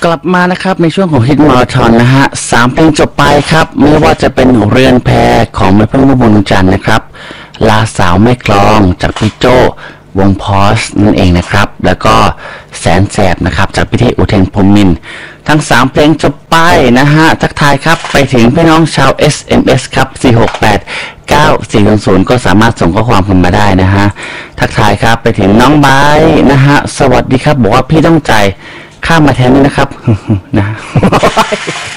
กลับมานะครับในช่วงของฮิตมาราธอนนะฮะ3 เพลงจบไปครับไม่ว่าจะเป็นเรือนแพของแม่พึ่งพุ่มพวงดวงจันทร์นะครับลาสาวแม่กลองจากพี่โจวงพอสนั่นเองนะครับแล้วก็แสนแสบนะครับจากพิธีอุเทนพรหมินทร์ทั้ง3 เพลงจบไปนะฮะทักทายครับไปถึงพี่น้องชาว SMS ครับ4689400ก็สามารถส่งข้อความเข้ามาได้นะฮะทักทายครับไปถึงน้องไบร์นะฮะสวัสดีครับบอกว่าพี่ต้องใจข้ามมาแทนนี่นะครับนะ